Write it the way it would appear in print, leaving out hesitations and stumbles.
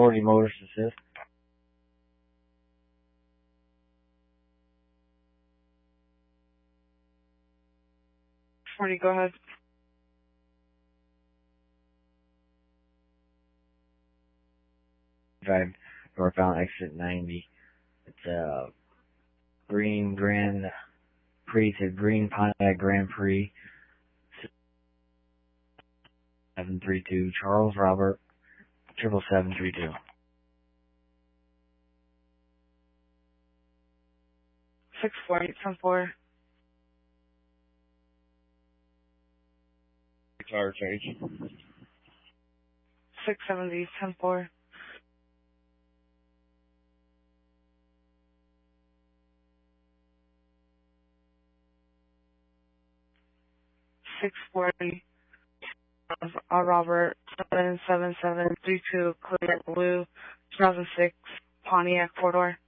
640 motorist assist. 40, go ahead. Drive northbound exit 90. It's green Grand Prix to green Pontiac Grand Prix. 732 Charles Robert 77732. 648, 10-4. Tire change. 670, 10-4. 640. Robert 77732, clear blue 2006 Pontiac 4-door.